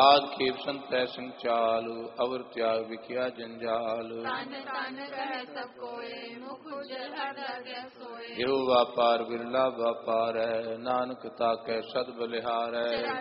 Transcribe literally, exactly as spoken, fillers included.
ਆਦ ਖੇਪ ਸੰਤੈ ਸਿੰਘ ਚਾਲੂ, ਅਵਰ ਤਿਆਗ ਵਿਖਿਆ ਜੰਜਾਲ। ਤਨ ਤਨ ਕਹਿ ਸਭ ਕੋਏ, ਮੁਖ ਉਜਲ ਹਰ ਲਾਗੈ ਸੋਏ। ਇਹੋ ਵਾਪਾਰ ਬਿਰਲਾ ਵਾਪਾਰੈ, ਨਾਨਕ ਤਾਕੈ ਸਦ ਬਲਿਹਾਰੈ।